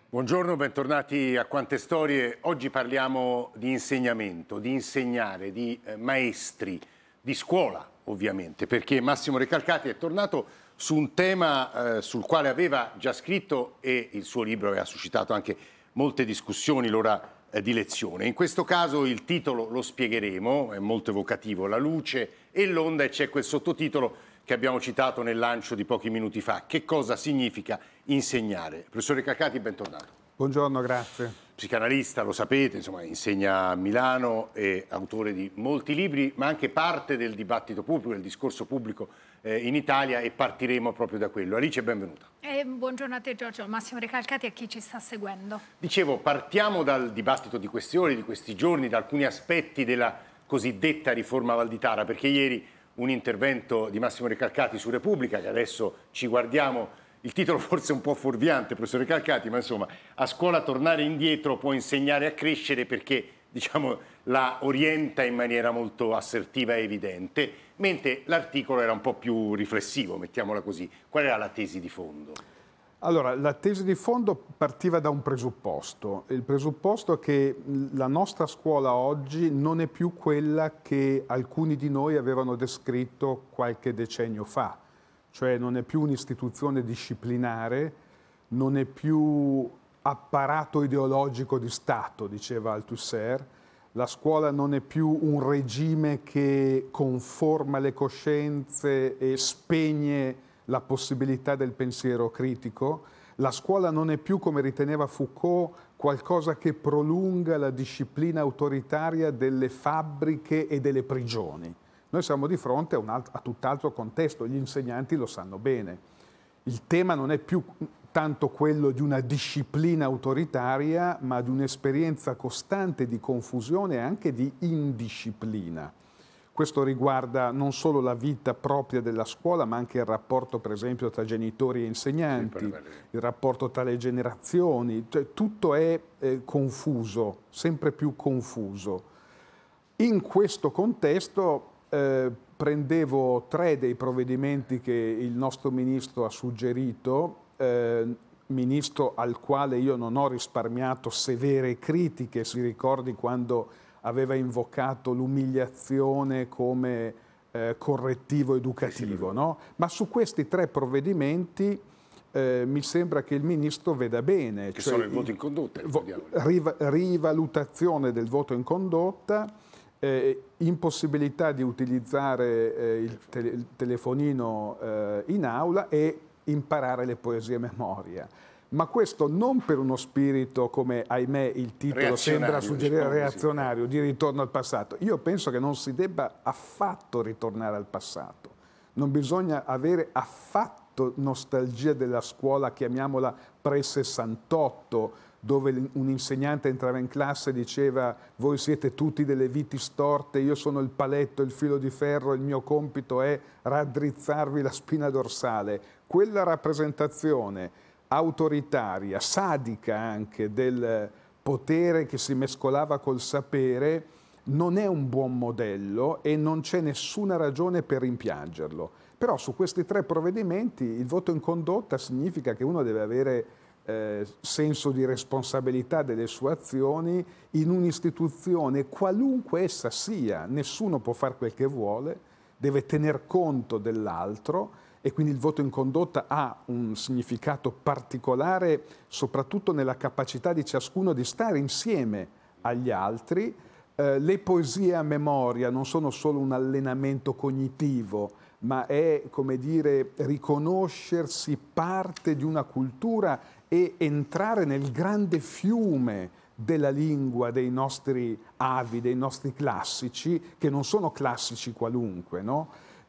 Buongiorno, bentornati a Quante Storie. Oggi parliamo di insegnamento, di insegnare, di maestri, di scuola ovviamente, perché Massimo Recalcati è tornato su un tema sul quale aveva già scritto e il suo libro ha suscitato anche molte discussioni, l'ora di lezione. In questo caso il titolo lo spiegheremo, è molto evocativo, La luce e l'onda, e c'è quel sottotitolo che abbiamo citato nel lancio di pochi minuti fa. Che cosa significa insegnare? Professore Recalcati, bentornato. Buongiorno, grazie. Psicanalista, lo sapete, insomma, insegna a Milano, è autore di molti libri, ma anche parte del dibattito pubblico, del discorso pubblico in Italia, e partiremo proprio da quello. Alice, benvenuta. Buongiorno a te Giorgio, Massimo Recalcati e a chi ci sta seguendo. Dicevo, partiamo dal dibattito di queste ore, di questi giorni, da alcuni aspetti della cosiddetta riforma Valditara, perché ieri un intervento di Massimo Recalcati su Repubblica, che adesso ci guardiamo, il titolo forse è un po' fuorviante, professore Recalcati, ma insomma, a scuola tornare indietro può insegnare a crescere, perché diciamo la orienta in maniera molto assertiva e evidente, mentre l'articolo era un po' più riflessivo, mettiamola così. Qual era la tesi di fondo? Allora, la tesi di fondo partiva da un presupposto. Il presupposto è che la nostra scuola oggi non è più quella che alcuni di noi avevano descritto qualche decennio fa. Cioè non è più un'istituzione disciplinare, non è più apparato ideologico di Stato, diceva Althusser. La scuola non è più un regime che conforma le coscienze e spegne la possibilità del pensiero critico. La scuola non è più, come riteneva Foucault, qualcosa che prolunga la disciplina autoritaria delle fabbriche e delle prigioni. Noi siamo di fronte a tutt'altro contesto, gli insegnanti lo sanno bene. Il tema non è più tanto quello di una disciplina autoritaria, ma di un'esperienza costante di confusione e anche di indisciplina. Questo riguarda non solo la vita propria della scuola, ma anche il rapporto, per esempio, tra genitori e insegnanti, il rapporto tra le generazioni, cioè, tutto è confuso, sempre più confuso. In questo contesto prendevo 3 dei provvedimenti che il nostro ministro ha suggerito, ministro al quale io non ho risparmiato severe critiche, si ricordi quando aveva invocato l'umiliazione come correttivo educativo, no? Ma su questi 3 provvedimenti mi sembra che il Ministro veda bene. Che sono il voto in condotta. Rivalutazione del voto in condotta, impossibilità di utilizzare il telefonino in aula e imparare le poesie a memoria. Ma questo non per uno spirito, come ahimè il titolo sembra suggerire, reazionario, di ritorno al passato. Io penso che non si debba affatto ritornare al passato. Non bisogna avere affatto nostalgia della scuola, chiamiamola pre-68, dove un insegnante entrava in classe e diceva: voi siete tutti delle viti storte, io sono il paletto, il filo di ferro, il mio compito è raddrizzarvi la spina dorsale. Quella rappresentazione autoritaria, sadica anche, del potere che si mescolava col sapere, non è un buon modello e non c'è nessuna ragione per rimpiangerlo. Però su questi 3 provvedimenti il voto in condotta significa che uno deve avere senso di responsabilità delle sue azioni in un'istituzione, qualunque essa sia. Nessuno può fare quel che vuole, deve tener conto dell'altro, e quindi il voto in condotta ha un significato particolare soprattutto nella capacità di ciascuno di stare insieme agli altri. Le poesie a memoria non sono solo un allenamento cognitivo, ma è, come dire, riconoscersi parte di una cultura e entrare nel grande fiume della lingua dei nostri avi, dei nostri classici, che non sono classici qualunque, no?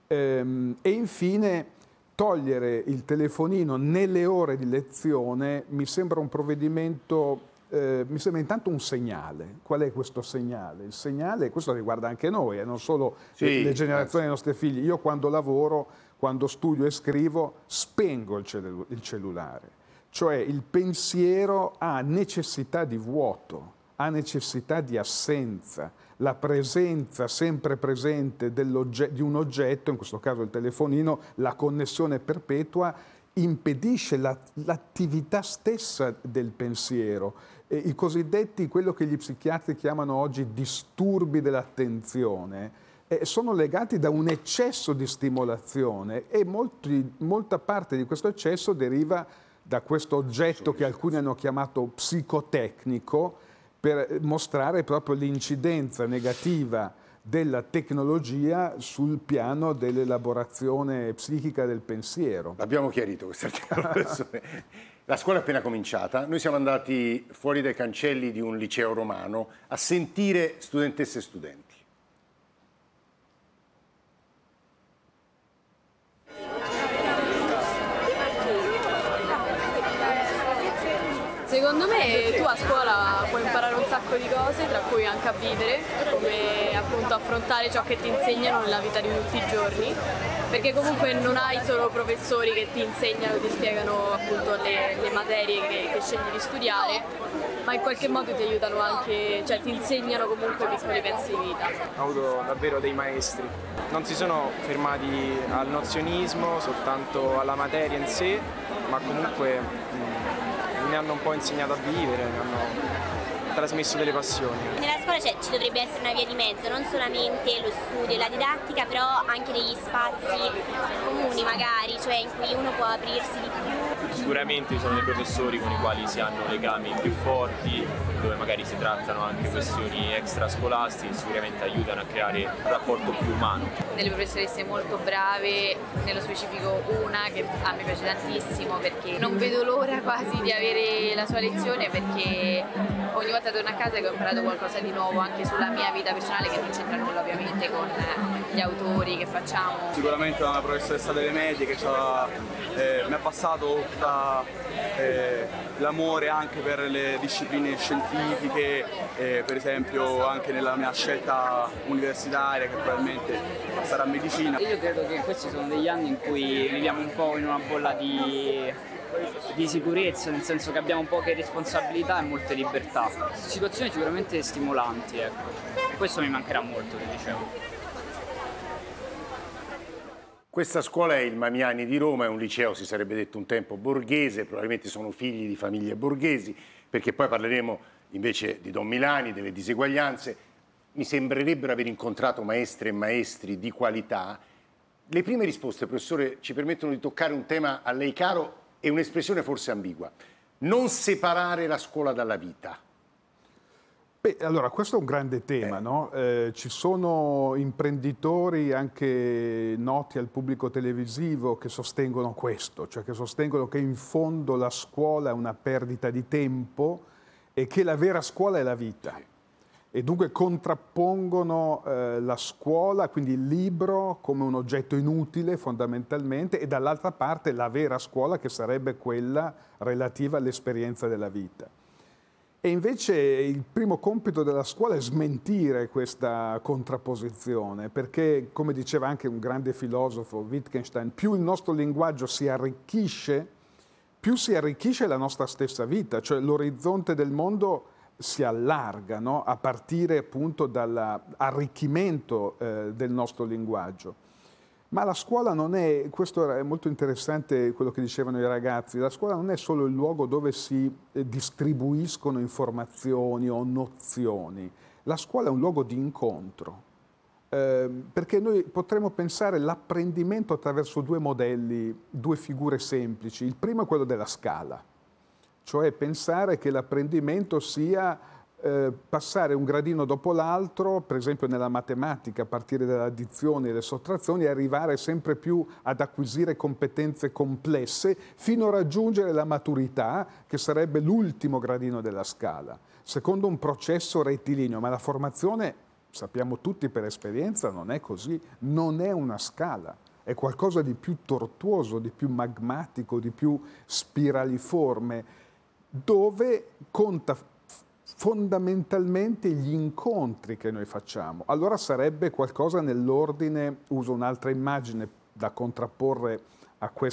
E infine togliere il telefonino nelle ore di lezione mi sembra un provvedimento, mi sembra intanto un segnale. Qual è questo segnale? Il segnale, questo riguarda anche noi, non solo le generazioni dei nostri figli. Io quando lavoro, quando studio e scrivo, spengo il cellulare. Cioè il pensiero ha necessità di vuoto, ha necessità di assenza. La presenza sempre presente di un oggetto, in questo caso il telefonino, la connessione perpetua, impedisce l'attività stessa del pensiero. I cosiddetti, quello che gli psichiatri chiamano oggi disturbi dell'attenzione, sono legati da un eccesso di stimolazione e molta parte di questo eccesso deriva da questo oggetto che alcuni hanno chiamato psicotecnico, per mostrare proprio l'incidenza negativa della tecnologia sul piano dell'elaborazione psichica del pensiero. L'abbiamo chiarito questa articolazione. La scuola è appena cominciata, noi siamo andati fuori dai cancelli di un liceo romano a sentire studentesse e studenti. Secondo me tu a scuola puoi imparare un sacco di cose, tra cui anche a vivere, come appunto affrontare ciò che ti insegnano nella vita di tutti i giorni, perché comunque non hai solo professori che ti insegnano, ti spiegano appunto le materie che scegli di studiare, ma in qualche modo ti aiutano anche, cioè ti insegnano comunque piccoli pezzi di vita. Ho avuto davvero dei maestri, non si sono fermati al nozionismo, soltanto alla materia in sé, ma comunque mi hanno un po' insegnato a vivere, mi hanno trasmesso delle passioni. Nella scuola ci dovrebbe essere una via di mezzo, non solamente lo studio e la didattica, però anche degli spazi comuni magari, cioè in cui uno può aprirsi di più. Sicuramente ci sono dei professori con i quali si hanno legami più forti, dove magari si trattano anche questioni extrascolastiche, sicuramente aiutano a creare un rapporto più umano. Delle professoresse molto brave, nello specifico una che a me piace tantissimo perché non vedo l'ora quasi di avere la sua lezione, perché ogni volta torno a casa e ho imparato qualcosa di nuovo anche sulla mia vita personale, che non c'entra nulla ovviamente con gli autori che facciamo. Sicuramente una professoressa delle medie che mi ha passato l'amore anche per le discipline scientifiche, per esempio anche nella mia scelta universitaria che probabilmente sarà medicina. Io credo che questi sono degli anni in cui viviamo un po' in una bolla di sicurezza, nel senso che abbiamo poche responsabilità e molte libertà. Situazioni sicuramente stimolanti, ecco. Questo mi mancherà molto del liceo. Questa scuola è il Mamiani di Roma, è un liceo, si sarebbe detto un tempo, borghese, probabilmente sono figli di famiglie borghesi, perché poi parleremo invece di Don Milani, delle diseguaglianze. Mi sembrerebbero aver incontrato maestre e maestri di qualità. Le prime risposte, professore, ci permettono di toccare un tema a lei caro e un'espressione forse ambigua. Non separare la scuola dalla vita. Beh, allora, questo è un grande tema, no? Ci sono imprenditori anche noti al pubblico televisivo che sostengono questo, cioè che sostengono che in fondo la scuola è una perdita di tempo e che la vera scuola è la vita. E dunque contrappongono la scuola, quindi il libro, come un oggetto inutile fondamentalmente, e dall'altra parte la vera scuola, che sarebbe quella relativa all'esperienza della vita. E invece il primo compito della scuola è smentire questa contrapposizione, perché, come diceva anche un grande filosofo, Wittgenstein, più il nostro linguaggio si arricchisce, più si arricchisce la nostra stessa vita, cioè l'orizzonte del mondo si allarga, no? A partire appunto dall'arricchimento del nostro linguaggio. Ma la scuola non è, questo è molto interessante quello che dicevano i ragazzi, la scuola non è solo il luogo dove si distribuiscono informazioni o nozioni, la scuola è un luogo di incontro, perché noi potremmo pensare l'apprendimento attraverso due modelli, due figure semplici. Il primo è quello della scala, cioè pensare che l'apprendimento sia passare un gradino dopo l'altro, per esempio nella matematica, a partire dalle addizioni e le sottrazioni, e arrivare sempre più ad acquisire competenze complesse fino a raggiungere la maturità, che sarebbe l'ultimo gradino della scala, secondo un processo rettilineo. Ma la formazione, sappiamo tutti per esperienza, non è così, non è una scala, è qualcosa di più tortuoso, di più magmatico, di più spiraliforme, dove conta fondamentalmente gli incontri che noi facciamo. Allora sarebbe qualcosa nell'ordine, uso un'altra immagine da contrapporre a questa